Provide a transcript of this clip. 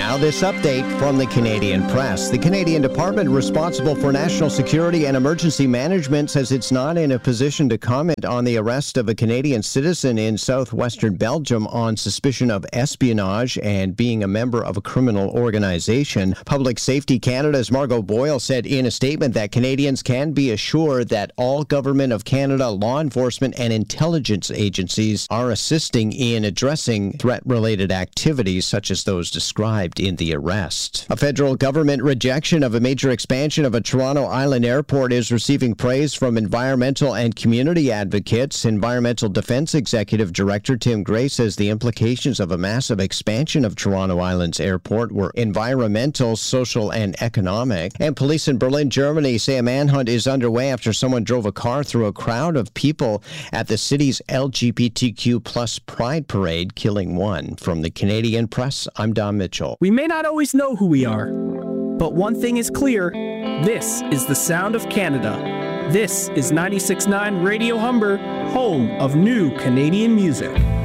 Now, this update from the Canadian Press. The Canadian Department responsible for national security and emergency management says it's not in a position to comment on the arrest of a Canadian citizen in southwestern Belgium on suspicion of espionage and being a member of a criminal organization. Public Safety Canada's Margot Boyle said in a statement that Canadians can be assured that all Government of Canada law enforcement and intelligence agencies are assisting in addressing threat-related activities such as those described in the arrest. A federal government rejection of a major expansion of a Toronto Island airport is receiving praise from environmental and community advocates. Environmental Defense Executive Director Tim Gray says the implications of a massive expansion of Toronto Island's airport were environmental, social, and economic. And police in Berlin, Germany say a manhunt is underway after someone drove a car through a crowd of people at the city's LGBTQ plus Pride Parade, killing one. From the Canadian Press, I'm Don Mitchell. We may not always know who we are, but one thing is clear. This is the sound of Canada. This is 96.9 Radio Humber, home of new Canadian music.